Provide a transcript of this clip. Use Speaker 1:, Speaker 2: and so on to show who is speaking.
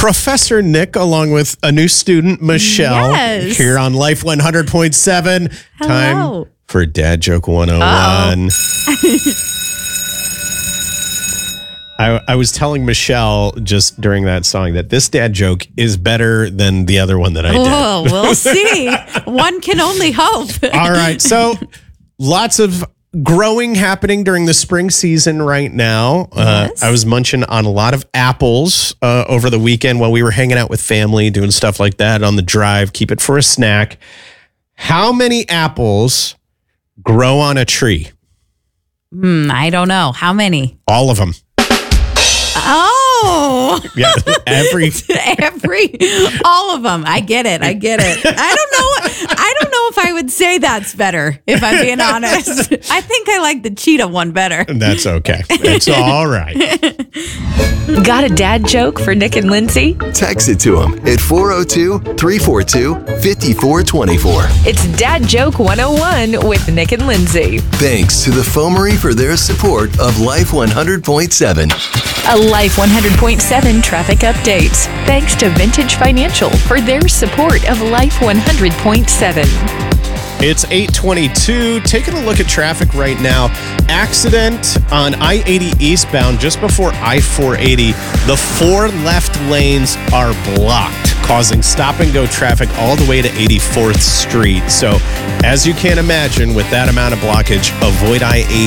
Speaker 1: Professor Nick, along with a new student, Michelle,
Speaker 2: Yes.
Speaker 1: here on Life 100.7.
Speaker 2: Hello.
Speaker 1: Time for Dad Joke 101. I was telling Michelle just during that song that this dad joke is better than the other one that I did.
Speaker 2: Oh, we'll see. One can only hope.
Speaker 1: All right. So lots of growing happening during the spring season right now.
Speaker 2: Yes.
Speaker 1: I was munching on a lot of apples over the weekend while we were hanging out with family, doing stuff like that on the drive. Keep it for a snack. How many apples grow on a tree?
Speaker 2: I don't know. How many?
Speaker 1: All of them.
Speaker 2: Oh,
Speaker 1: Yeah,
Speaker 2: all of them. I get it. I don't know if I would say that's better, if I'm being honest. I think I like the cheetah one better.
Speaker 1: That's okay. It's all right.
Speaker 3: Got a dad joke for Nick and Lindsay?
Speaker 4: Text it to them at 402-342-5424.
Speaker 3: It's Dad Joke 101 with Nick and Lindsay.
Speaker 4: Thanks to the Foamery for their support of Life 100.7.
Speaker 3: A Life 100.7 traffic update. Thanks to Vintage Financial for their support of Life 100.7.
Speaker 1: It's 8:22. Taking a look at traffic right now. Accident on I-80 eastbound just before I-480. The 4 left lanes are blocked, causing stop-and-go traffic all the way to 84th Street. So, as you can imagine, with that amount of blockage, avoid I-80.